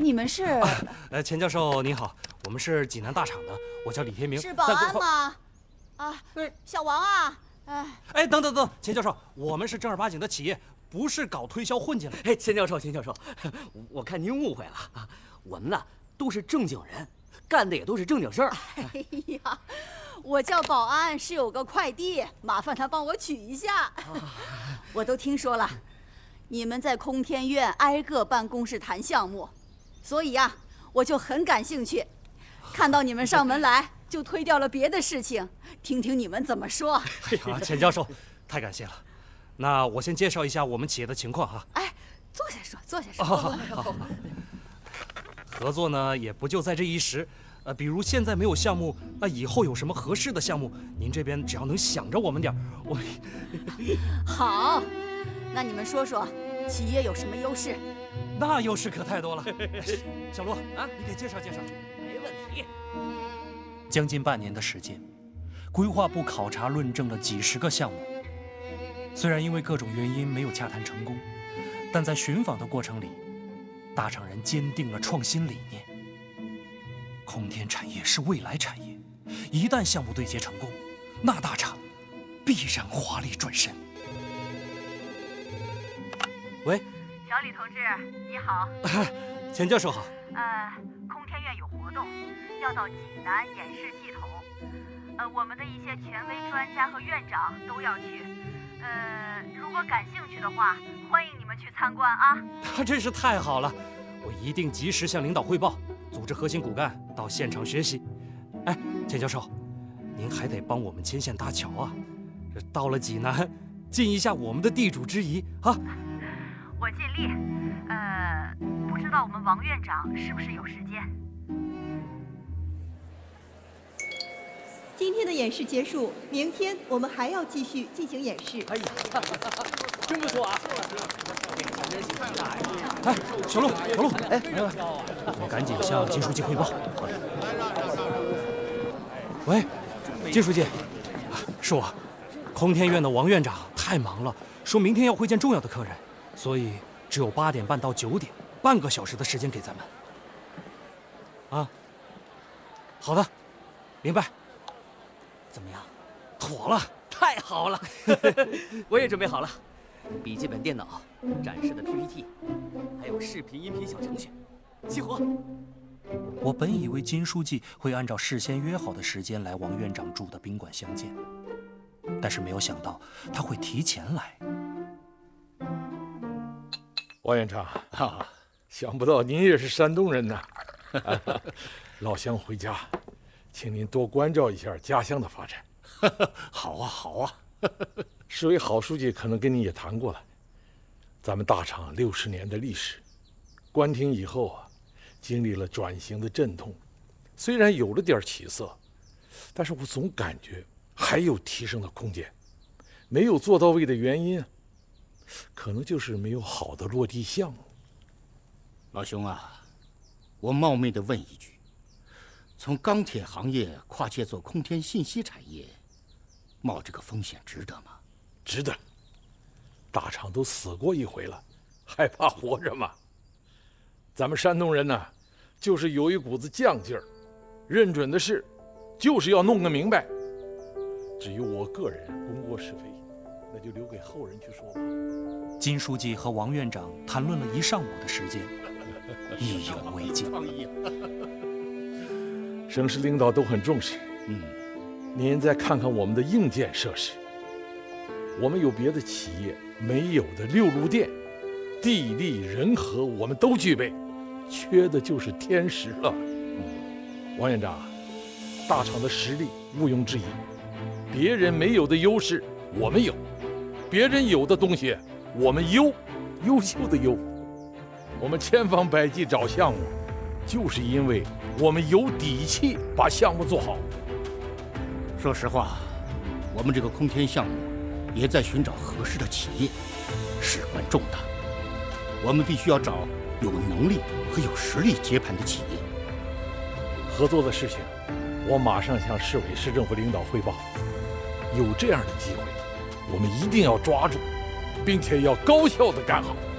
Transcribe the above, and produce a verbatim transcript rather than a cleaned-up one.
你们是？ 啊、呃，钱教授您好，我们是济南大厂的，我叫李天明。 是保安吗？啊，小王啊，哎， 哎，等等等，钱教授，我们是正儿八经的企业，不是搞推销混进来。 哎，钱教授，钱教授，我看您误会了啊，我们呢都是正经人，干的也都是正经事儿。 哎呀，我叫保安是有个快递，麻烦他帮我取一下。我都听说了，你们在空天院挨个办公室谈项目，所以呀，我就很感兴趣，看到你们上门来，就推掉了别的事情，听听你们怎么说。 哎呀，钱教授，太感谢了。那我先介绍一下我们企业的情况哈。 哎，坐下说，坐下说。 好好好。合作呢，也不就在这一时。呃，比如现在没有项目，那以后有什么合适的项目，您这边只要能想着我们点儿，我。 好，那你们说说，企业有什么优势？ 那优势可太多了。小罗啊，你给介绍介绍。 没问题。 将近半年的时间，规划部考察论证了几十个项目。虽然因为各种原因没有洽谈成功，但在寻访的过程里，大厂人坚定了创新理念。空天产业是未来产业，一旦项目对接成功，那大厂必然华丽转身。 喂， 小李同志，你好。 钱教授好。 呃，空天院有活动，要到济南演示系统。呃，我们的一些权威专家和院长都要去。呃，如果感兴趣的话，欢迎你们去参观啊。 那真是太好了，我一定及时向领导汇报。组织核心骨干到现场学习。哎，钱教授，您还得帮我们牵线搭桥啊！这到了济南，尽一下我们的地主之谊啊！ 我尽力。呃，不知道我们王院长是不是有时间？ 今天的演示结束，明天我们还要继续进行演示。 哎呀，真不错啊！ 哎，小陆，小陆，哎，来来，我赶紧向金书记汇报。喂，金书记，是我，空天院的王院长太忙了，说明天要会见重要的客人，所以只有八点半到九点，半个小时的时间给咱们。啊，好的，明白。 怎么样？ 妥了， 太好了！我也准备好了。笔记本电脑、展示的 P P T， 还有视频、音频小程序，集合。 我本以为金书记会按照事先约好的时间来王院长住的宾馆相见，但是没有想到他会提前来。 王院长，啊，想不到您也是山东人呐！老乡回家，请您多关照一下家乡的发展。 好啊，好啊。 市委郝书记可能跟你也谈过了，咱们大厂六十年的历史，关停以后啊，经历了转型的阵痛，虽然有了点起色，但是我总感觉还有提升的空间。没有做到位的原因，可能就是没有好的落地项目。 老兄啊，我冒昧的问一句，从钢铁行业跨界做空天信息产业，冒这个风险值得吗？ 值得，大厂都死过一回了，还怕活着吗？咱们山东人呢，就是有一股子犟劲儿，认准的事，就是要弄个明白。至于我个人功过是非，那就留给后人去说吧。 金书记和王院长谈论了一上午的时间，意犹未尽。 省市领导都很重视。 嗯， 您再看看我们的硬件设施。我们有别的企业没有的六路电，地利人和我们都具备，缺的就是天时了。嗯、王院长，大厂的实力毋庸置疑，别人没有的优势我们有，别人有的东西我们优，优秀的优。我们千方百计找项目，就是因为我们有底气把项目做好。 说实话，我们这个空天项目也在寻找合适的企业，事关重大，我们必须要找有能力和有实力接盘的企业。 合作的事情，我马上向市委市政府领导汇报。有这样的机会，我们一定要抓住，并且要高效地干好。